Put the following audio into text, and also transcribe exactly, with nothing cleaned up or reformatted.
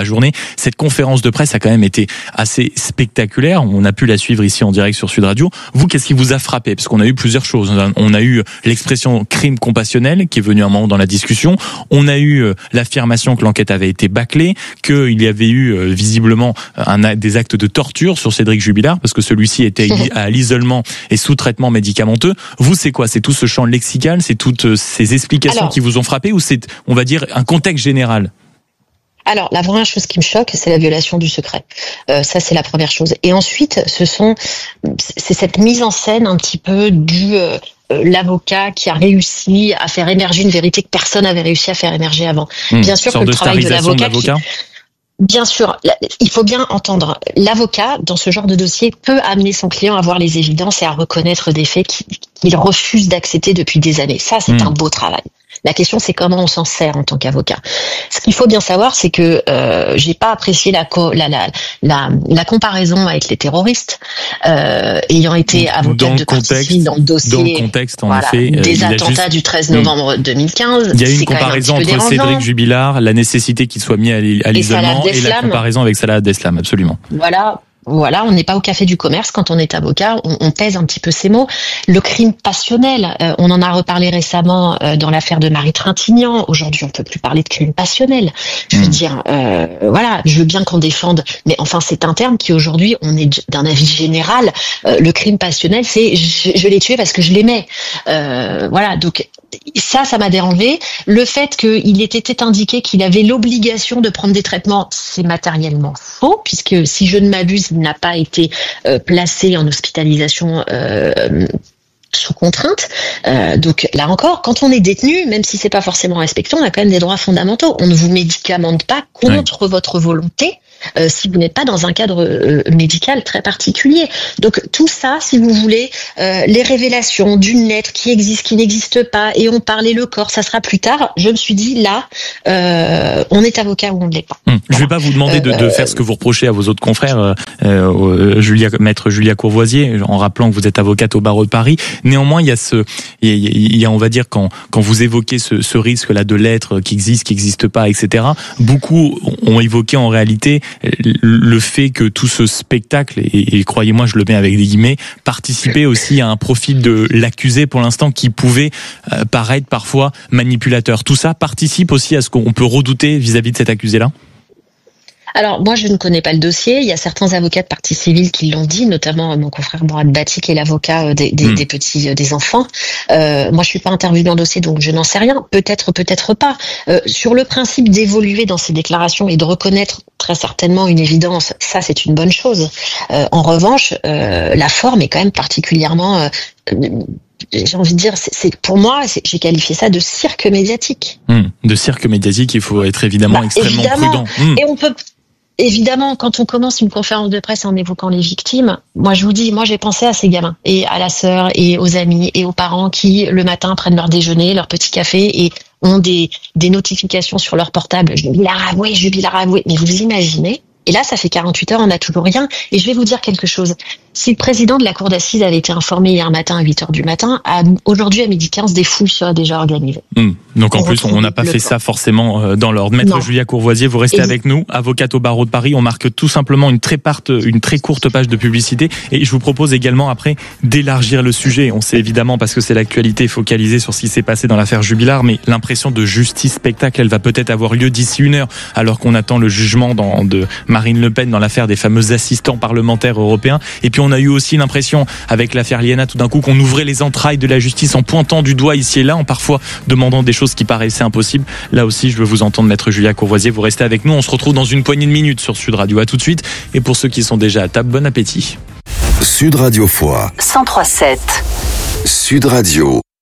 la journée. Cette conférence de presse a quand même été assez spectaculaire. On a pu la suivre ici en direct sur Sud Radio. Vous, qu'est-ce qui vous a frappé? Parce qu'on a eu plusieurs choses. On a eu l'expression crime compassionnel qui est venue un moment dans la discussion. On a eu l'affirmation que l'enquête avait été bâclée, qu'il y avait eu visiblement un, des actes de torture sur Cédric Jubilard, parce que celui-ci était à l'isolement et sous traitement médicamenteux. Vous, c'est quoi? C'est tout ce champ lexical? C'est toutes ces explications Alors, qui vous ont frappé? Ou c'est, on va dire, un contexte général? Alors, la première chose qui me choque, c'est la violation du secret. Euh, ça, c'est la première chose. Et ensuite, ce sont, c'est cette mise en scène un petit peu du euh, l'avocat qui a réussi à faire émerger une vérité que personne n'avait réussi à faire émerger avant. Mmh, bien sûr que le travail de l'avocat. De l'avocat. Qui, bien sûr, il faut bien entendre. L'avocat, dans ce genre de dossier, peut amener son client à voir les évidences et à reconnaître des faits qu'il refuse d'accepter depuis des années. Ça, c'est mmh. un beau travail. La question, c'est comment on s'en sert en tant qu'avocat. Ce qu'il faut bien savoir, c'est que euh, j'ai pas apprécié la, co- la, la, la, la comparaison avec les terroristes, euh, ayant été avocate de partie civile dans le dossier dans le contexte, en voilà, effet, des euh, attentats juste... du treize novembre deux mille quinze. Il y a eu une comparaison entre dérangeant. Cédric Jubilard, la nécessité qu'il soit mis à l'isolement et, et la comparaison avec Salah Abdeslam, absolument. Voilà. Voilà, on n'est pas au café du commerce quand on est avocat, on, on pèse un petit peu ces mots. Le crime passionnel, euh, on en a reparlé récemment euh, dans l'affaire de Marie Trintignant. Aujourd'hui, on peut plus parler de crime passionnel. Je veux mmh. dire, euh, voilà, je veux bien qu'on défende, mais enfin, c'est un terme qui aujourd'hui, on est d'un avis général. Euh, le crime passionnel, c'est je, je l'ai tué parce que je l'aimais. Euh, voilà, donc ça, ça m'a dérangé. Le fait qu'il ait été indiqué qu'il avait l'obligation de prendre des traitements, c'est matériellement faux, puisque si je ne m'abuse, il n'a pas été euh, placé en hospitalisation euh, sous contrainte. Euh, donc là encore, quand on est détenu, même si c'est pas forcément respecté, on a quand même des droits fondamentaux. On ne vous médicamente pas contre ouais. votre volonté. Euh, si vous n'êtes pas dans un cadre euh, médical très particulier. Donc tout ça, si vous voulez, euh, les révélations d'une lettre qui existe, qui n'existe pas, et on parlait le corps, ça sera plus tard. Je me suis dit, là, euh, on est avocat ou on ne l'est pas. Hum, je ne vais pas vous demander de, de faire ce que vous reprochez à vos autres confrères, euh, euh, Julia, maître Julia Courvoisier, en rappelant que vous êtes avocate au barreau de Paris. Néanmoins, il y a ce, il y a, il y a on va dire, quand, quand vous évoquez ce, ce risque-là de lettres qui existe, qui n'existe pas, et cetera, beaucoup ont évoqué en réalité le fait que tout ce spectacle, et, et croyez-moi, je le mets avec des guillemets, participait aussi à un profil de l'accusé pour l'instant qui pouvait euh, paraître parfois manipulateur. Tout ça participe aussi à ce qu'on peut redouter vis-à-vis de cet accusé-là ? Alors, moi, je ne connais pas le dossier. Il y a certains avocats de partie civile qui l'ont dit, notamment mon confrère Mourad Bati, qui est l'avocat des, des, mmh. des petits, des enfants. Euh, moi, je suis pas intervenue dans le dossier, donc je n'en sais rien. Peut-être, peut-être pas. Euh, sur le principe d'évoluer dans ces déclarations et de reconnaître très certainement une évidence, ça, c'est une bonne chose. Euh, en revanche, euh, la forme est quand même particulièrement... Euh, j'ai envie de dire, c'est, c'est pour moi, c'est, j'ai qualifié ça de cirque médiatique. Mmh, de cirque médiatique, il faut être évidemment bah, extrêmement évidemment. prudent. Mmh. Et on peut... Évidemment, quand on commence une conférence de presse en évoquant les victimes, moi je vous dis, moi j'ai pensé à ces gamins et à la sœur et aux amis et aux parents qui le matin prennent leur déjeuner, leur petit café et ont des des notifications sur leur portable. Jubilard avoué, Jubilard avoué. Mais vous imaginez? Et là, ça fait quarante-huit heures, on n'a toujours rien. Et je vais vous dire quelque chose. Si le président de la cour d'assises avait été informé hier matin à huit heures du matin, à, aujourd'hui à midi quinze, des fouilles seraient déjà organisées. Mmh. Donc en on plus, on n'a pas fait corps. ça forcément dans l'ordre. Maître non. Julia Courvoisier, vous restez et avec nous, avocate au barreau de Paris. On marque tout simplement une très, part, une très courte page de publicité. Et je vous propose également après d'élargir le sujet. On sait évidemment, parce que c'est l'actualité, focalisée sur ce qui s'est passé dans l'affaire Jubilard, mais l'impression de justice spectacle, elle va peut-être avoir lieu d'ici une heure, alors qu'on attend le jugement dans, de Marine Le Pen dans l'affaire des fameux assistants parlementaires européens. Et puis on a eu aussi l'impression, avec l'affaire Liena, tout d'un coup, qu'on ouvrait les entrailles de la justice en pointant du doigt ici et là, en parfois demandant des choses qui paraissaient impossibles. Là aussi, je veux vous entendre, maître Julia Courvoisier. Vous restez avec nous. On se retrouve dans une poignée de minutes sur Sud Radio. À tout de suite. Et pour ceux qui sont déjà à table, bon appétit. Sud Radio Foix. cent trois sept. Sud Radio.